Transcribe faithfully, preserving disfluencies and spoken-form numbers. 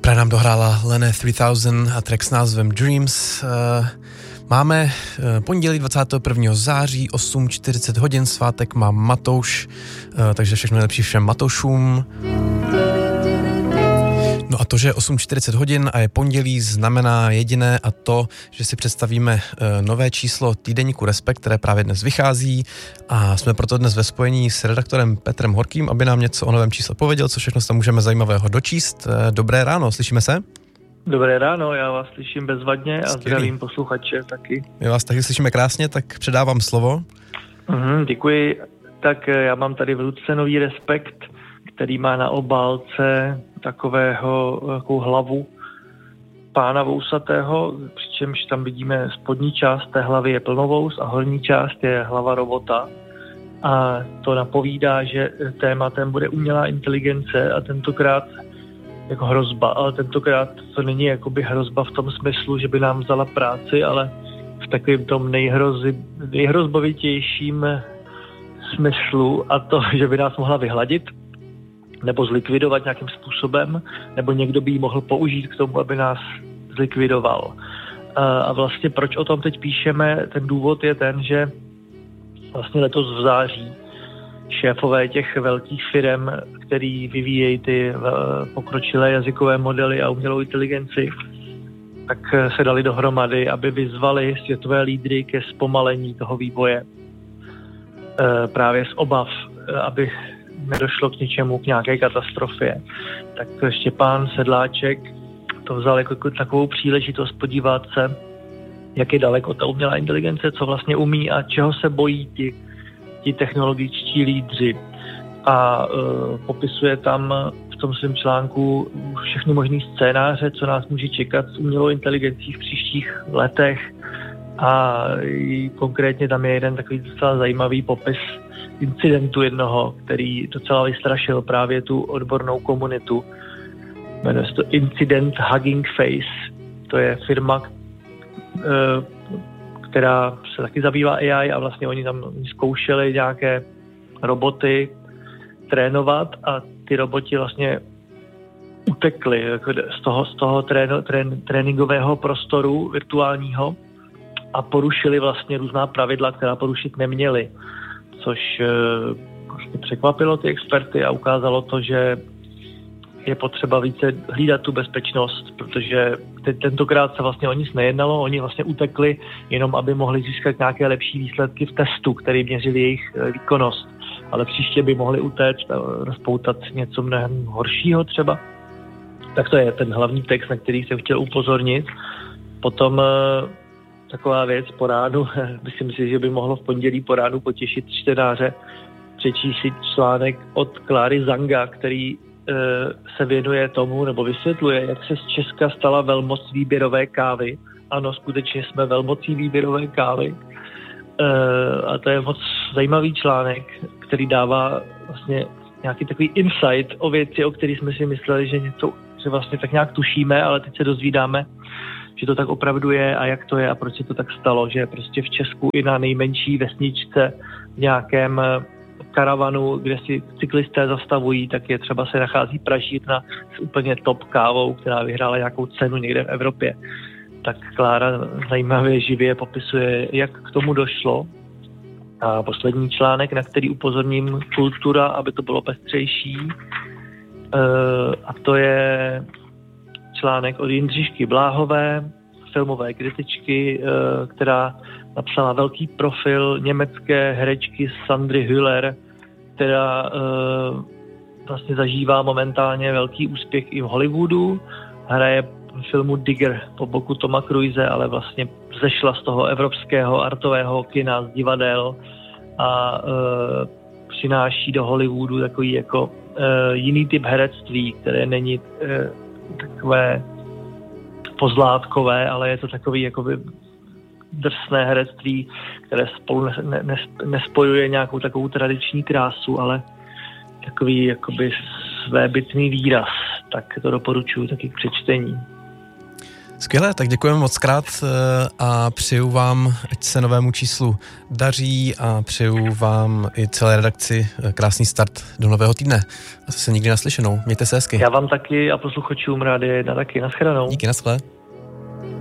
Právě nám dohrála Lene tři tisíce a track s názvem Dreams. Máme pondělí dvacátého prvního září, osm čtyřicet hodin, svátek má Matouš, takže všechno nejlepší všem Matoušům. No a to, že je osm čtyřicet hodin a je pondělí, znamená jediné a to, že si představíme nové číslo týdeníku Respekt, které právě dnes vychází, a jsme proto dnes ve spojení s redaktorem Petrem Horkým, aby nám něco o novém čísle pověděl, co všechno tam můžeme zajímavého dočíst. Dobré ráno, slyšíme se? Dobré ráno, já vás slyším bezvadně a Skvělý. Zdravím posluchače taky. My vás taky slyšíme krásně, tak předávám slovo. Mhm, děkuji. Tak já mám tady v ruce nový Respekt, který má na obálce takového, takovou hlavu pána vousatého, přičemž tam vidíme spodní část té hlavy je plnovous a horní část je hlava robota. A to napovídá, že tématem bude umělá inteligence a tentokrát jako hrozba, ale tentokrát to není jakoby hrozba v tom smyslu, že by nám vzala práci, ale v takovém tom nejhrozi, nejhrozbovitějším smyslu, a to, že by nás mohla vyhladit nebo zlikvidovat nějakým způsobem, nebo někdo by ji mohl použít k tomu, aby nás zlikvidoval. A vlastně proč o tom teď píšeme? Ten důvod je ten, že vlastně letos v září šéfové těch velkých firem, který vyvíjejí ty pokročilé jazykové modely a umělou inteligenci, tak se dali dohromady, aby vyzvali světové lídry ke zpomalení toho vývoje. Právě z obav, aby nedošlo k něčemu, k nějaké katastrofě. Tak Štěpán Sedláček to vzal jako takovou příležitost podívat se, jak je daleko ta umělá inteligence, co vlastně umí a čeho se bojí ti, ti technologičtí lídři. A uh, popisuje tam v tom svém článku všechny možný scénáře, co nás může čekat s umělou inteligencí v příštích letech. A konkrétně tam je jeden takový docela zajímavý popis incidentu jednoho, který docela vystrašil právě tu odbornou komunitu. Jmenuje se to Incident Hugging Face. To je firma, která se taky zabývá A I a vlastně oni tam zkoušeli nějaké roboty trénovat a ty roboti vlastně utekly z toho, z toho tréno, trén, tréninkového prostoru virtuálního a porušili vlastně různá pravidla, která porušit neměli. Což vlastně překvapilo ty experty a ukázalo to, že je potřeba více hlídat tu bezpečnost, protože tentokrát se vlastně o nic nejednalo, oni vlastně utekli jenom, aby mohli získat nějaké lepší výsledky v testu, který měřili jejich výkonnost, ale příště by mohli utéct a rozpoutat něco mnohem horšího třeba. Tak to je ten hlavní text, na který jsem chtěl upozornit. Potom taková věc po ránu, myslím si, že by mohlo v pondělí po ránu potěšit čtenáře, přečíst si článek od Kláry Zanga, který e, se věnuje tomu, nebo vysvětluje, jak se z Česka stala velmoc výběrové kávy. Ano, skutečně jsme velmocí výběrové kávy. E, a to je moc zajímavý článek, který dává vlastně nějaký takový insight o věci, o kterých jsme si mysleli, že něco, že vlastně tak nějak tušíme, ale teď se dozvídáme, že to tak opravdu je a jak to je a proč se to tak stalo, že prostě v Česku i na nejmenší vesničce v nějakém karavanu, kde si cyklisté zastavují, tak je třeba se nachází pražírna s úplně top kávou, která vyhrála nějakou cenu někde v Evropě. Tak Klára zajímavě živě popisuje, jak k tomu došlo. A poslední článek, na který upozorním, kultura, aby to bylo pestřejší. A to je článek od Jindřišky Bláhové, filmové kritičky, která napsala velký profil německé herečky Sandry Hüller, která vlastně zažívá momentálně velký úspěch i v Hollywoodu. Hraje v filmu Digger po boku Toma Cruise, ale vlastně zešla z toho evropského artového kina, z divadel a přináší do Hollywoodu takový jako jiný typ herectví, které není takové pozlátkové, ale je to takový jakoby drsné herectví, které spolu ne, ne, nespojuje nějakou takovou tradiční krásu, ale takový jakoby svébytný výraz. Tak to doporučuji taky k přečtení. Skvěle, tak děkujeme moc krát a přeju vám, ať se novému číslu daří a přeju vám i celé redakci krásný start do nového týdne. A zase nikdy naslyšenou. Mějte se hezky. Já vám taky a posluchačům Rádia jedna taky. Naschledanou. Díky, naschle.